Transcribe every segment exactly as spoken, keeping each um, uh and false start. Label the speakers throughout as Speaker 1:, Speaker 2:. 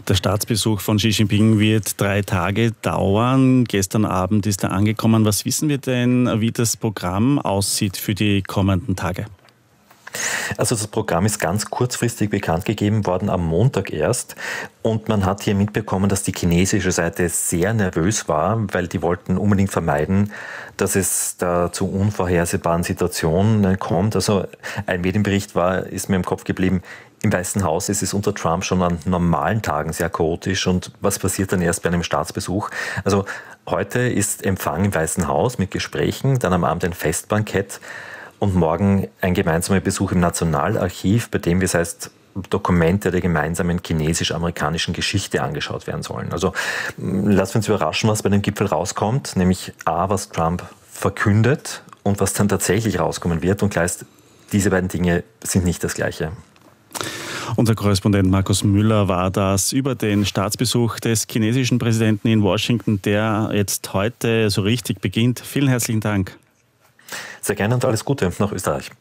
Speaker 1: Der Staatsbesuch von Xi Jinping wird drei Tage dauern. Gestern Abend ist er angekommen. Was wissen wir denn, wie das Programm aussieht für die kommenden Tage?
Speaker 2: Also das Programm ist ganz kurzfristig bekannt gegeben worden, am Montag erst. Und man hat hier mitbekommen, dass die chinesische Seite sehr nervös war, weil die wollten unbedingt vermeiden, dass es da zu unvorhersehbaren Situationen kommt. Also ein Medienbericht war, ist mir im Kopf geblieben, im Weißen Haus ist es unter Trump schon an normalen Tagen sehr chaotisch. Und was passiert dann erst bei einem Staatsbesuch? Also heute ist Empfang im Weißen Haus mit Gesprächen, dann am Abend ein Festbankett und morgen ein gemeinsamer Besuch im Nationalarchiv, bei dem, wie es heißt, Dokumente der gemeinsamen chinesisch-amerikanischen Geschichte angeschaut werden sollen. Also lassen wir uns überraschen, was bei dem Gipfel rauskommt, nämlich A, was Trump verkündet und was dann tatsächlich rauskommen wird. Und klar ist, diese beiden Dinge sind nicht das Gleiche.
Speaker 1: Unser Korrespondent Markus Müller war das über den Staatsbesuch des chinesischen Präsidenten in Washington, der jetzt heute so richtig beginnt. Vielen herzlichen Dank.
Speaker 2: Sehr gerne und alles Gute nach Österreich.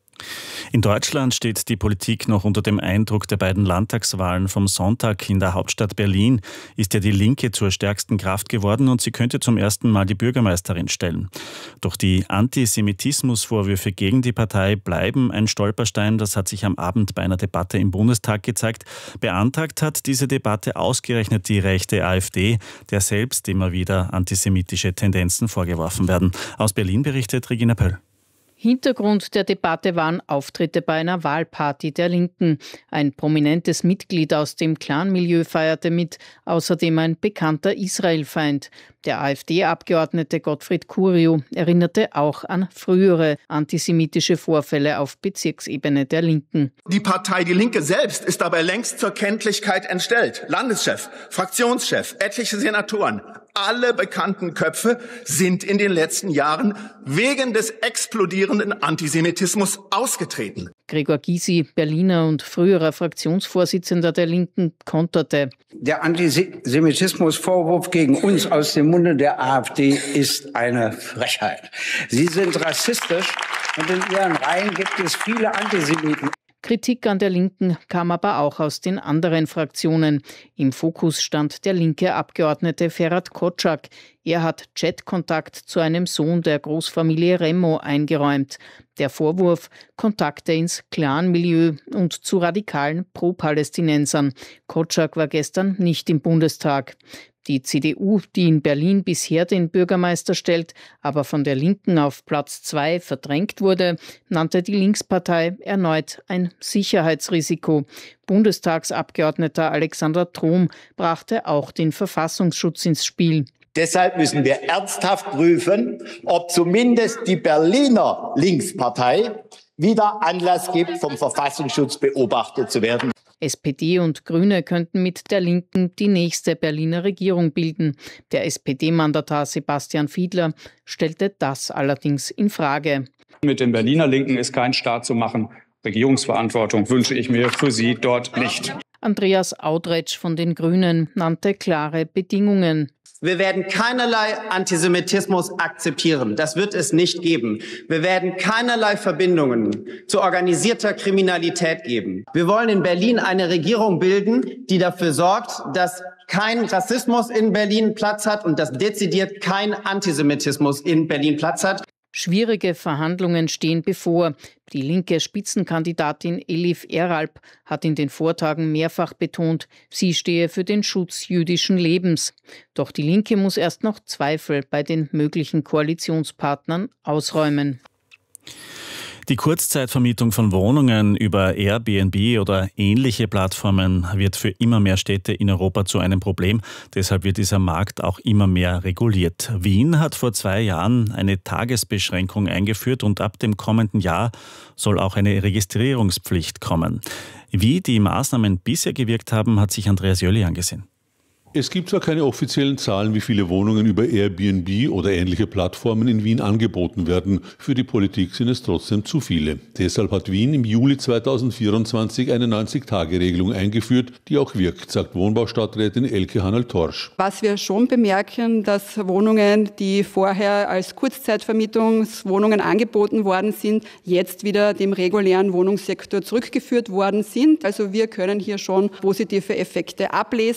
Speaker 1: In Deutschland steht die Politik noch unter dem Eindruck der beiden Landtagswahlen vom Sonntag. In der Hauptstadt Berlin ist ja die Linke zur stärksten Kraft geworden und sie könnte zum ersten Mal die Bürgermeisterin stellen. Doch die Antisemitismusvorwürfe gegen die Partei bleiben ein Stolperstein. Das hat sich am Abend bei einer Debatte im Bundestag gezeigt. Beantragt hat diese Debatte ausgerechnet die rechte AfD, der selbst immer wieder antisemitische Tendenzen vorgeworfen werden. Aus Berlin berichtet Regina Pöll.
Speaker 3: Hintergrund der Debatte waren Auftritte bei einer Wahlparty der Linken. Ein prominentes Mitglied aus dem Clanmilieu feierte mit, außerdem ein bekannter Israelfeind. Der AfD-Abgeordnete Gottfried Curio erinnerte auch an frühere antisemitische Vorfälle auf Bezirksebene der Linken.
Speaker 4: Die Partei Die Linke selbst ist dabei längst zur Kenntlichkeit entstellt. Landeschef, Fraktionschef, etliche Senatoren, alle bekannten Köpfe sind in den letzten Jahren wegen des explodierenden Antisemitismus ausgetreten.
Speaker 3: Gregor Gysi, Berliner und früherer Fraktionsvorsitzender der Linken, konterte.
Speaker 5: Der Antisemitismusvorwurf gegen uns aus dem Munde der AfD ist eine Frechheit. Sie sind rassistisch und in ihren Reihen gibt es viele Antisemiten.
Speaker 3: Kritik an der Linken kam aber auch aus den anderen Fraktionen. Im Fokus stand der linke Abgeordnete Ferhat Kotschak. Er hat Chatkontakt zu einem Sohn der Großfamilie Remo eingeräumt. Der Vorwurf: Kontakte ins Clanmilieu und zu radikalen Pro-Palästinensern. Kotschak war gestern nicht im Bundestag. Die C D U, die in Berlin bisher den Bürgermeister stellt, aber von der Linken auf Platz zwei verdrängt wurde, nannte die Linkspartei erneut ein Sicherheitsrisiko. Bundestagsabgeordneter Alexander Trom brachte auch den Verfassungsschutz ins Spiel.
Speaker 6: Deshalb müssen wir ernsthaft prüfen, ob zumindest die Berliner Linkspartei wieder Anlass gibt, vom Verfassungsschutz beobachtet zu werden.
Speaker 3: S P D und Grüne könnten mit der Linken die nächste Berliner Regierung bilden. Der S P D-Mandatar Sebastian Fiedler stellte das allerdings in Frage.
Speaker 7: Mit den Berliner Linken ist kein Staat zu machen. Regierungsverantwortung wünsche ich mir für sie dort nicht.
Speaker 3: Andreas Audretsch von den Grünen nannte klare Bedingungen.
Speaker 8: Wir werden keinerlei Antisemitismus akzeptieren. Das wird es nicht geben. Wir werden keinerlei Verbindungen zu organisierter Kriminalität geben. Wir wollen in Berlin eine Regierung bilden, die dafür sorgt, dass kein Rassismus in Berlin Platz hat und dass dezidiert kein Antisemitismus in Berlin Platz hat.
Speaker 3: Schwierige Verhandlungen stehen bevor. Die linke Spitzenkandidatin Elif Eralp hat in den Vortagen mehrfach betont, sie stehe für den Schutz jüdischen Lebens. Doch die Linke muss erst noch Zweifel bei den möglichen Koalitionspartnern ausräumen.
Speaker 1: Die Kurzzeitvermietung von Wohnungen über Airbnb oder ähnliche Plattformen wird für immer mehr Städte in Europa zu einem Problem. Deshalb wird dieser Markt auch immer mehr reguliert. Wien hat vor zwei Jahren eine Tagesbeschränkung eingeführt und ab dem kommenden Jahr soll auch eine Registrierungspflicht kommen. Wie die Maßnahmen bisher gewirkt haben, hat sich Andreas Jöli angesehen.
Speaker 9: Es gibt zwar keine offiziellen Zahlen, wie viele Wohnungen über Airbnb oder ähnliche Plattformen in Wien angeboten werden. Für die Politik sind es trotzdem zu viele. Deshalb hat Wien im Juli zweitausendvierundzwanzig eine neunzig-Tage-Regelung eingeführt, die auch wirkt, sagt Wohnbaustadträtin Elke Hannel-Torsch.
Speaker 10: Was wir schon bemerken, dass Wohnungen, die vorher als Kurzzeitvermietungswohnungen angeboten worden sind, jetzt wieder dem regulären Wohnungssektor zurückgeführt worden sind. Also wir können hier schon positive Effekte ablesen.